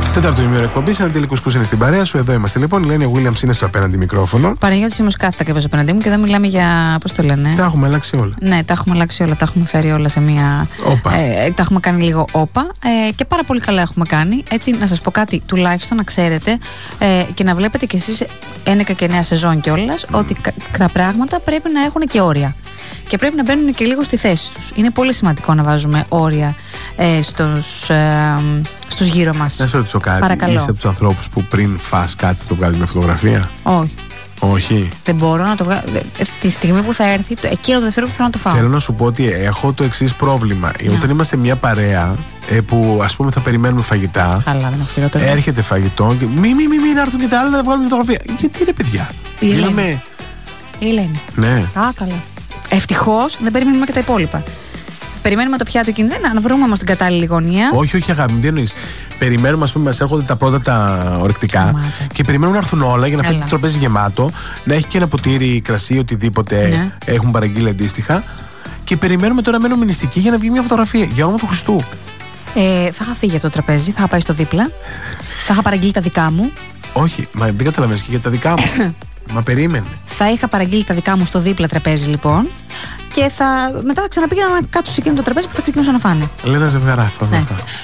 Τέταρτο ημίωρο εκπομπή, ένα τελικό σκούζ είναι στην παρέα σου. Εδώ είμαστε λοιπόν. Η Λένια Williams είναι στο απέναντι μικρόφωνο. Παναγιώτης είμαι κάθετα ακριβώς απέναντί μου και δεν μιλάμε για. Πώς το λένε. Τα έχουμε αλλάξει όλα. Ναι, τα έχουμε αλλάξει όλα. Τα έχουμε φέρει όλα σε μία. Όπα. Τα έχουμε κάνει λίγο όπα. Και πάρα πολύ καλά έχουμε κάνει. Έτσι, να σας πω κάτι, τουλάχιστον να ξέρετε και να βλέπετε κι εσείς 11 και 9 σεζόν κιόλας, ότι τα πράγματα πρέπει να έχουν και όρια. Και πρέπει να μπαίνουν και λίγο στη θέση τους. Είναι πολύ σημαντικό να βάζουμε όρια στους γύρω μας. Να σε ρωτήσω κάτι. Παρακαλώ. Είσαι από τους ανθρώπους που πριν φας κάτι το βγάλει με φωτογραφία? Όχι. Όχι. Δεν μπορώ να το βγάλω. Τη στιγμή που θα έρθει, εκείνο το δευτερόλεπτο θέλω να το φάω. Θέλω να σου πω ότι έχω το εξής πρόβλημα. Όταν είμαστε μια παρέα που ας πούμε θα περιμένουμε φαγητά. Καλά, δεν έχω χειρότερο. Έρχεται φαγητό και μην έρθουν και τα άλλα να βγάλουμε φωτογραφία. Γιατί ρε παιδιά. Η Ελένη. Ναι. Α, καλά. Ευτυχώς δεν περιμένουμε και τα υπόλοιπα. Περιμένουμε το πιάτο εκείνη, να βρούμε όμως την κατάλληλη γωνία. Όχι, αγάπη μου, τι εννοείς. Περιμένουμε, ας πούμε, μας έρχονται τα πρώτα τα ορεκτικά και περιμένουμε να έρθουν όλα για να φέρει το τραπέζι γεμάτο, να έχει και ένα ποτήρι κρασί, οτιδήποτε έχουν παραγγείλει αντίστοιχα. Και περιμένουμε τώρα μένουμε νηστικοί για να βγει μια φωτογραφία. Για όνομα του Χριστού. Θα είχα φύγει από το τραπέζι, θα είχα πάει στο δίπλα. Θα είχα παραγγείλει τα δικά μου. Όχι, μα δεν καταλαβαίνεις και για τα δικά μου. Μα περίμενε. Θα είχα παραγγείλει τα δικά μου στο δίπλα τραπέζι λοιπόν. Και μετά θα ξαναπήγαινα να κάτσω σε εκείνο το τραπέζι που θα ξεκινούσα να φάνε. Λέει ένα ζευγαράκι.